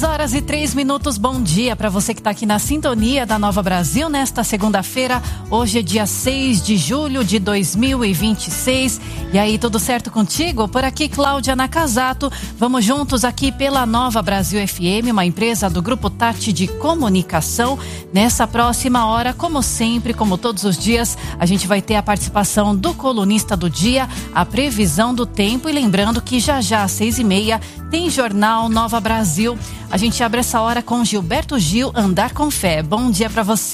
6h03. Bom dia para você que está aqui na sintonia da Nova Brasil nesta segunda-feira. Hoje é dia 6 de julho de 2026. E aí, tudo certo contigo? Por aqui, Cláudia Nakazato. Vamos juntos aqui pela Nova Brasil FM, uma empresa do Grupo Tati de Comunicação. Nessa próxima hora, como sempre, como todos os dias, a gente vai ter a participação do colunista do dia, a previsão do tempo. E lembrando que já às 6h30 tem Jornal Nova Brasil. A gente abre essa hora com Gilberto Gil, Andar com Fé. Bom dia para você.